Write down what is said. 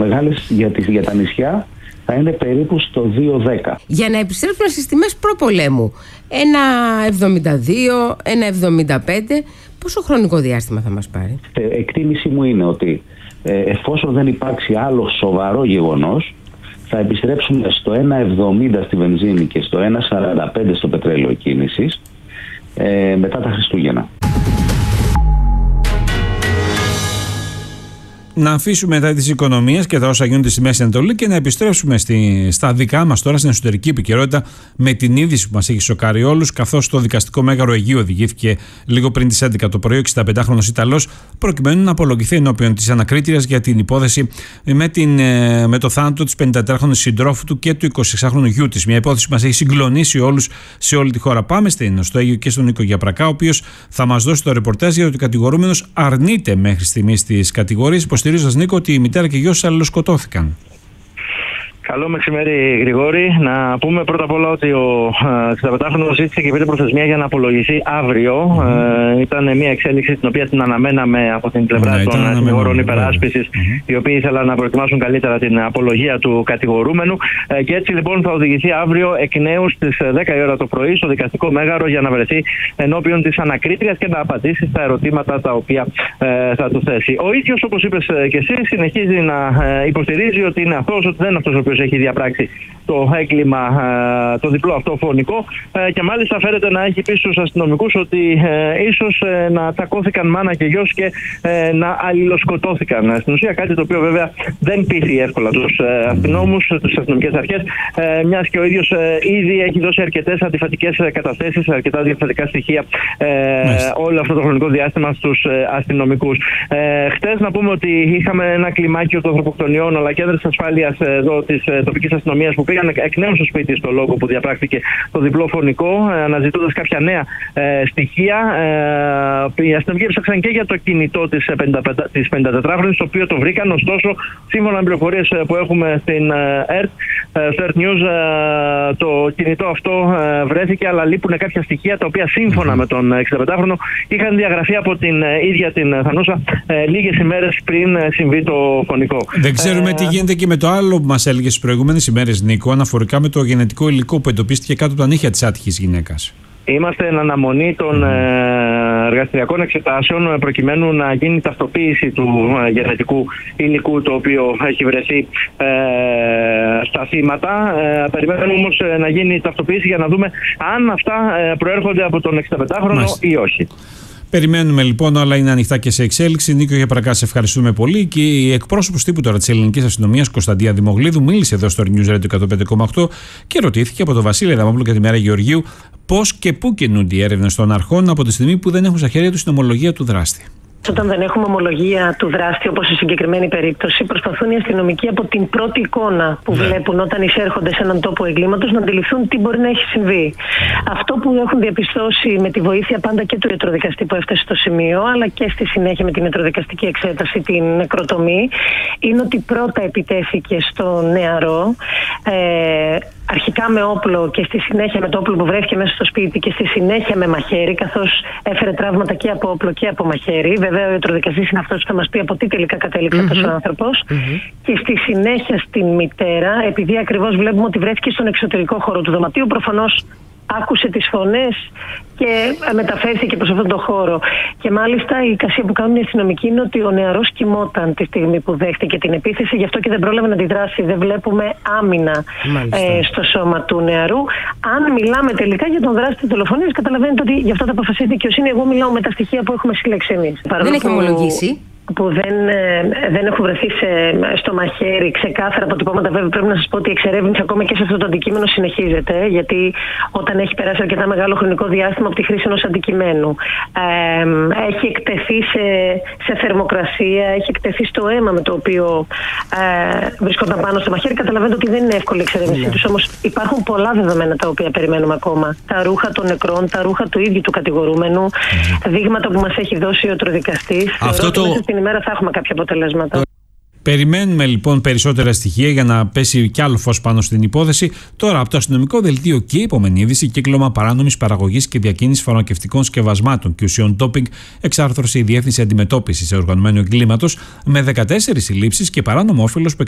μεγάλες για τα νησιά θα είναι περίπου στο 2,10. Για να επιστρέψουμε στις τιμές προπολέμου, 1,72, 1,75, πόσο χρονικό διάστημα θα μας πάρει? Εκτίμηση μου είναι ότι εφόσον δεν υπάρξει άλλο σοβαρό γεγονός, θα επιστρέψουμε στο 1,70 στη βενζίνη και στο 1,45 στο πετρέλαιο κίνησης μετά τα Χριστούγεννα. Να αφήσουμε μετά τις οικονομίες και τα όσα γίνονται στη Μέση Ανατολή και να επιστρέψουμε στα δικά μας τώρα, στην εσωτερική επικαιρότητα, με την είδηση που μας έχει σοκάρει όλους, καθώς το δικαστικό μέγαρο Αιγαίου οδηγήθηκε λίγο πριν τις 11 το πρωί ο 65χρονος Ιταλός, προκειμένου να απολογηθεί ενώπιον της ανακρίτριας για την υπόθεση με το θάνατο της 54χρονης συντρόφου του και του 26χρονου γιού της. Μια υπόθεση που μας έχει συγκλονίσει όλους σε όλη τη χώρα. Πάμε στο Αίγυο και στον Νίκο Γιαπρακά, ο οποίος θα μας δώσει το ρεπορτάζ για το ότι ο κατηγορούμενος αρνείται μέχρι στιγμής τις κατηγορίες, υποστηρίζοντας, Νίκο, ότι η μητέρα και γιος αλληλοσκοτώθηκαν. Καλό μεσημέρι, Γρηγόρη. Να πούμε πρώτα απ' όλα ότι ο 65χρονος ζήτησε και πήρε προθεσμία για να απολογηθεί αύριο. Ήταν μια εξέλιξη την οποία την αναμέναμε από την πλευρά των συνηγόρων υπεράσπισης, οι οποίοι ήθελαν να προετοιμάσουν καλύτερα την απολογία του κατηγορούμενου. Και έτσι λοιπόν θα οδηγηθεί αύριο εκ νέου στις 10 η ώρα το πρωί στο δικαστικό μέγαρο για να βρεθεί ενώπιον της ανακρίτριας και να απαντήσει στα ερωτήματα τα οποία θα του θέσει. Ο ίδιος, όπως είπες και εσύ, συνεχίζει να υποστηρίζει ότι είναι αυτός, ότι δεν είναι αυτός ο οποίος έχει διαπράξει το έγκλημα, το διπλό αυτό φωνικό, και μάλιστα φέρεται να έχει πει στους αστυνομικούς ότι ίσως να τσακώθηκαν μάνα και γιος και να αλληλοσκοτώθηκαν. Στην ουσία κάτι το οποίο βέβαια δεν πείθει εύκολα τους αστυνόμους, τις αστυνομικές αρχές, μιας και ο ίδιος ήδη έχει δώσει αρκετές αντιφατικές καταθέσεις, αρκετά αντιφατικά στοιχεία όλο αυτό το χρονικό διάστημα στους αστυνομικούς. Χτες να πούμε ότι είχαμε ένα κλιμάκιο των ανθρωποκτονιών αλλά και έδρες ασφάλειας εδώ της τοπικής αστυνομίας που πήγαν εκ νέου στο σπίτι στο λόγο που διαπράχθηκε το διπλό φωνικό, αναζητώντας κάποια νέα στοιχεία. Οι αστυνομικοί έψαξαν και για το κινητό της 54χρονης, το οποίο το βρήκαν. Ωστόσο, σύμφωνα με πληροφορίες που έχουμε στην ΕΡΤ, στο ΕΡΤ News, το κινητό αυτό βρέθηκε, αλλά λείπουν κάποια στοιχεία τα οποία σύμφωνα με τον 65χρονο είχαν διαγραφεί από την ίδια την Θανούσα λίγες ημέρες πριν συμβεί το φωνικό. Δεν ξέρουμε τι γίνεται και με το άλλο που μας έλεγε στις προηγούμενες ημέρες, Νίκο, αναφορικά με το γενετικό υλικό που εντοπίστηκε κάτω από τα νύχια της άτυχης γυναίκας. Είμαστε εν αναμονή των εργαστηριακών εξετάσεων προκειμένου να γίνει ταυτοποίηση του γενετικού υλικού το οποίο έχει βρεθεί στα θύματα. Περιμένουμε όμως να γίνει ταυτοποίηση για να δούμε αν αυτά προέρχονται από τον 65χρονο ή όχι. Περιμένουμε λοιπόν, όλα είναι ανοιχτά και σε εξέλιξη. Νίκο Γιαπρακά, σε ευχαριστούμε πολύ. Και η εκπρόσωπος τύπου τώρα της ελληνικής αστυνομίας, Κωνσταντία Δημογλίδου, μίλησε εδώ στο News Radio 105,8 και ρωτήθηκε από τον Βασίλη Αδαμόπουλο και τη Μέρα Γεωργίου πώς και πού κινούνται οι έρευνες των αρχών από τη στιγμή που δεν έχουν στα χέρια τους την ομολογία του δράστη. Όταν δεν έχουμε ομολογία του δράστη, όπως στη συγκεκριμένη περίπτωση, προσπαθούν οι αστυνομικοί από την πρώτη εικόνα που βλέπουν όταν εισέρχονται σε έναν τόπο εγκλήματος να αντιληφθούν τι μπορεί να έχει συμβεί. Αυτό που έχουν διαπιστώσει με τη βοήθεια πάντα και του ιατροδικαστή που έφτασε στο σημείο, αλλά και στη συνέχεια με την ιατροδικαστική εξέταση, την νεκροτομή, είναι ότι πρώτα επιτέθηκε στο νεαρό, αρχικά με όπλο και στη συνέχεια με το όπλο που βρέθηκε μέσα στο σπίτι και στη συνέχεια με μαχαίρι, καθώς έφερε τραύματα και από όπλο και από μαχαίρι. Βέβαια, ο ιατροδικαστής είναι αυτός που θα μας πει από τι τελικά κατέληξε αυτός ο άνθρωπος. Και στη συνέχεια στην μητέρα, επειδή ακριβώς βλέπουμε ότι βρέθηκε στον εξωτερικό χώρο του δωματίου, προφανώς άκουσε τις φωνές και μεταφέρθηκε προς αυτόν τον χώρο. Και μάλιστα η εικασία που κάνουν οι αστυνομικοί είναι ότι ο νεαρός κοιμόταν τη στιγμή που δέχτηκε την επίθεση, γι' αυτό και δεν πρόλαβε να αντιδράσει. Δεν βλέπουμε άμυνα στο σώμα του νεαρού. Αν μιλάμε τελικά για τον δράστη της δολοφονίας, καταλαβαίνετε ότι γι' αυτό θα αποφασίσει η δικαιοσύνη. Εγώ μιλάω με τα στοιχεία που έχουμε συλλέξει εμείς. Δεν έχει ομολογήσει. Που δεν έχουν βρεθεί στο μαχαίρι ξεκάθαρα αποτυπώματα. Βέβαια, πρέπει να σας πω ότι η εξερεύνηση ακόμα και σε αυτό το αντικείμενο συνεχίζεται, γιατί όταν έχει περάσει αρκετά μεγάλο χρονικό διάστημα από τη χρήση ενός αντικειμένου, έχει εκτεθεί σε θερμοκρασία, έχει εκτεθεί στο αίμα με το οποίο βρισκόταν πάνω στο μαχαίρι. Καταλαβαίνετε ότι δεν είναι εύκολη η εξερεύνησή τους, όμως υπάρχουν πολλά δεδομένα τα οποία περιμένουμε ακόμα. Τα ρούχα των νεκρών, τα ρούχα του ίδιου του κατηγορούμενου, δείγματα που μας έχει δώσει ο ιατροδικαστής. Την ημέρα θα έχουμε κάποια αποτελέσματα. Περιμένουμε λοιπόν περισσότερα στοιχεία για να πέσει κι άλλο φως πάνω στην υπόθεση. Τώρα, από το αστυνομικό δελτίο και η επόμενη είδηση: κύκλωμα παράνομης παραγωγής και διακίνησης φαρμακευτικών σκευασμάτων και ουσιών ντόπινγκ εξάρθρωσε η Διεύθυνση Αντιμετώπισης Οργανωμένου Εγκλήματος με 14 συλλήψεις και παράνομο όφελος που